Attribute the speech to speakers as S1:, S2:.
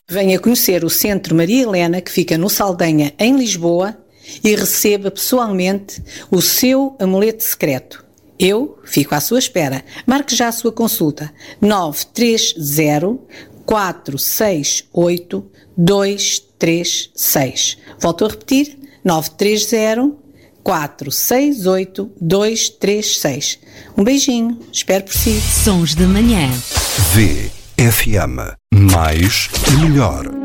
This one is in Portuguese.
S1: Venha conhecer o Centro Maria Helena, que fica no Saldanha, em Lisboa, e receba pessoalmente o seu amuleto secreto. Eu fico à sua espera. Marque já a sua consulta. 930 468 236. Volto a repetir. 930 468 236. Um beijinho. Espero por si.
S2: Sons da Manhã.
S3: VFM. Mais e melhor.